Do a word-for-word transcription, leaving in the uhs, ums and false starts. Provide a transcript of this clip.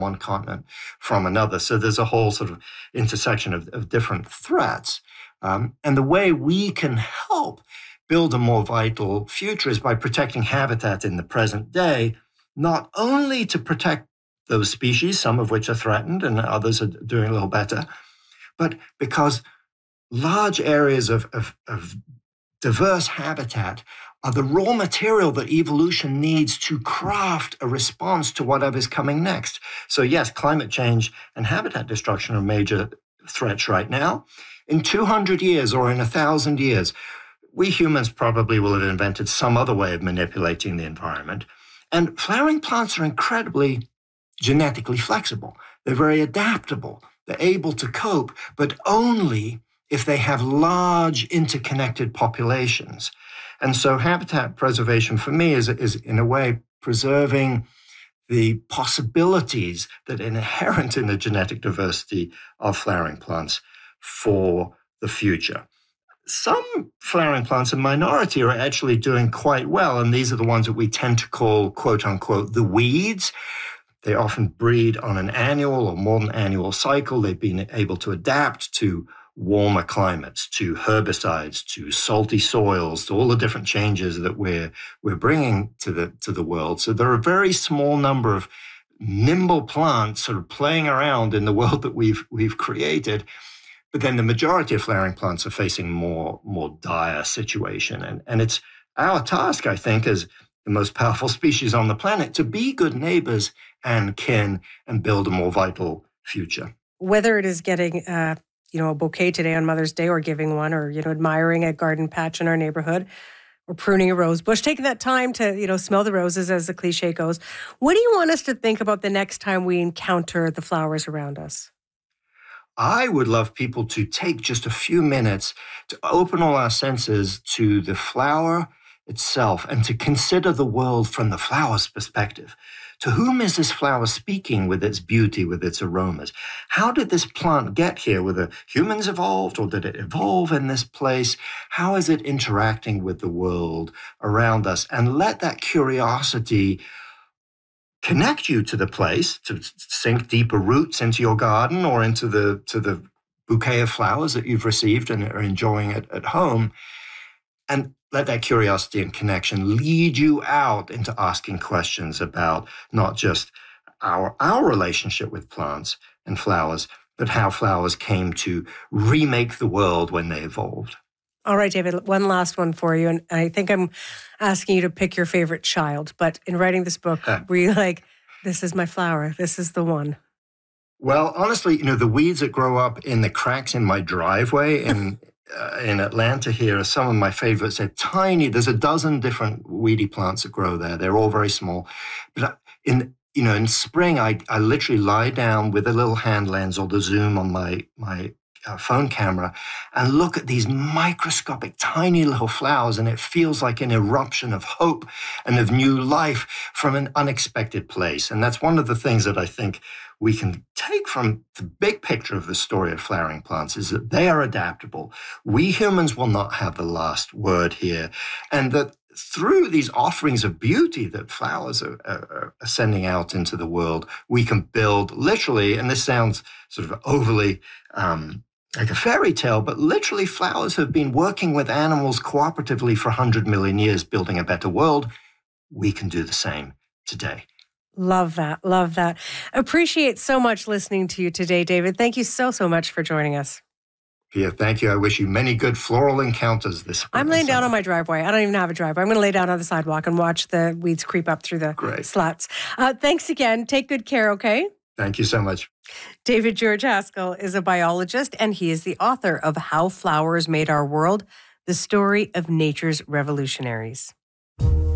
one continent from another. So there's a whole sort of intersection of, of different threats. Um, and the way we can help build a more vital future is by protecting habitat in the present day, not only to protect those species, some of which are threatened and others are doing a little better, but because large areas of, of, of diverse habitat are the raw material that evolution needs to craft a response to whatever's coming next. So yes, climate change and habitat destruction are major threats right now. In two hundred years or in one thousand years, we humans probably will have invented some other way of manipulating the environment. And flowering plants are incredibly genetically flexible. They're very adaptable. They're able to cope, but only if they have large interconnected populations. And so habitat preservation for me is, is in a way preserving the possibilities that are inherent in the genetic diversity of flowering plants for the future. Some flowering plants, a minority, are actually doing quite well, and these are the ones that we tend to call, quote unquote, the weeds. They often breed on an annual or more than annual cycle. They've been able to adapt to warmer climates, to herbicides, to salty soils, to all the different changes that we're we're bringing to the to the world. So there are a very small number of nimble plants sort of playing around in the world that we've we've created. But then the majority of flowering plants are facing more more dire situation, and and it's our task, I think, as the most powerful species on the planet, to be good neighbors and kin and build a more vital future. Whether it is getting uh, you know, a bouquet today on Mother's Day, or giving one, or, you know, admiring a garden patch in our neighborhood, or pruning a rose bush, taking that time to, you know, smell the roses, as the cliche goes. What do you want us to think about the next time we encounter the flowers around us? I would love people to take just a few minutes to open all our senses to the flower itself and to consider the world from the flower's perspective. To whom is this flower speaking with its beauty, with its aromas? How did this plant get here? Were the humans evolved, or did it evolve in this place? How is it interacting with the world around us? And let that curiosity connect you to the place, to sink deeper roots into your garden or into the to the bouquet of flowers that you've received and are enjoying at, at home. And let that curiosity and connection lead you out into asking questions about not just our, our relationship with plants and flowers, but how flowers came to remake the world when they evolved. All right, David, one last one for you. And I think I'm asking you to pick your favorite child. But in writing this book, Huh. were you like, this is my flower, this is the one? Well, honestly, you know, the weeds that grow up in the cracks in my driveway in uh, in Atlanta here are some of my favorites. They're tiny. There's a dozen different weedy plants that grow there. They're all very small. But in you know, in spring, I I literally lie down with a little hand lens or the zoom on my my uh, phone camera and look at these microscopic, tiny little flowers, and it feels like an eruption of hope and of new life from an unexpected place. And that's one of the things that I think we can take from the big picture of the story of flowering plants, is that they are adaptable. We humans will not have the last word here. And that through these offerings of beauty that flowers are, are, are sending out into the world, we can build literally, and this sounds sort of overly um, like a fairy tale, but literally flowers have been working with animals cooperatively for one hundred million years, building a better world. We can do the same today. Love that. Love that. Appreciate so much listening to you today, David. Thank you so, so much for joining us. Pia, thank you. I wish you many good floral encounters this spring. I'm laying down on my driveway. I don't even have a driveway. I'm going to lay down on the sidewalk and watch the weeds creep up through the Great. slats. Uh, thanks again. Take good care, okay? Thank you so much. David George Haskell is a biologist, and he is the author of How Flowers Made Our World, the Story of Nature's Revolutionaries.